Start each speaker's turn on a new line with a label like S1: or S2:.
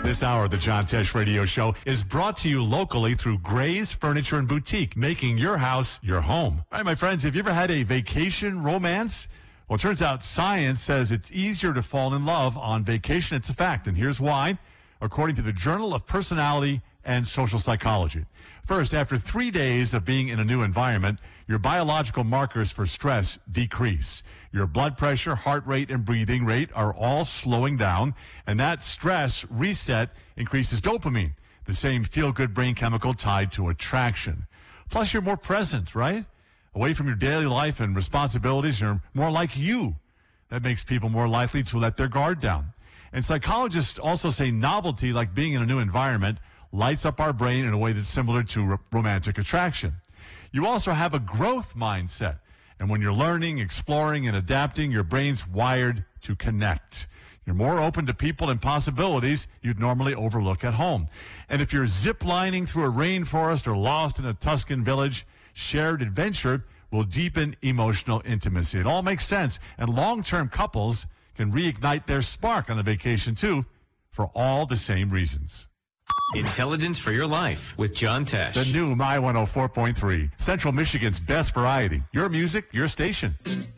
S1: This hour of the John Tesh Radio Show is brought to you locally through Gray's Furniture and Boutique, making your house your home. All right, my friends, have you ever had a vacation romance? Well, it turns out science says it's easier to fall in love on vacation. It's a fact, and here's why. According to the Journal of Personality and Social Psychology. First, after 3 days of being in a new environment, your biological markers for stress decrease. Your blood pressure, heart rate, and breathing rate are all slowing down, and that stress reset increases dopamine, the same feel-good brain chemical tied to attraction. Plus, you're more present, right? Away from your daily life and responsibilities, you're more like you. That makes people more likely to let their guard down. And psychologists also say novelty, like being in a new environment, lights up our brain in a way that's similar to romantic attraction. You also have a growth mindset. And when you're learning, exploring, and adapting, your brain's wired to connect. You're more open to people and possibilities you'd normally overlook at home. And if you're ziplining through a rainforest or lost in a Tuscan village, shared adventure will deepen emotional intimacy. It all makes sense. And long-term couples can reignite their spark on a vacation, too, for all the same reasons.
S2: Intelligence for your life with John Tesh.
S1: The new My 104.3, Central Michigan's best variety. Your music, your station.